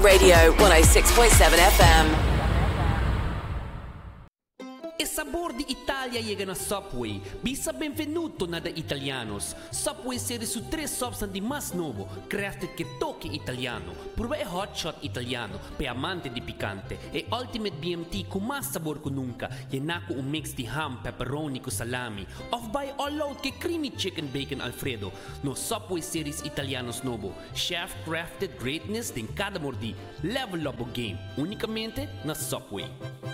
Radio 106.7 FM. E sabor di Italia llega na Subway. Bisa benvenuto na da Italianos. Subway serie su 3 subs di mas novo, crafted che tocchi italiano. Prueba e hot shot italiano, pe amante di picante. E ultimate BMT con mas sabor con nunca. Yenako un mix di ham, pepperoni con salami. Off by all out che creamy chicken bacon Alfredo. No Subway series Italianos novo. Chef crafted greatness din cada mordi. Level up o game. Unicamente na Subway.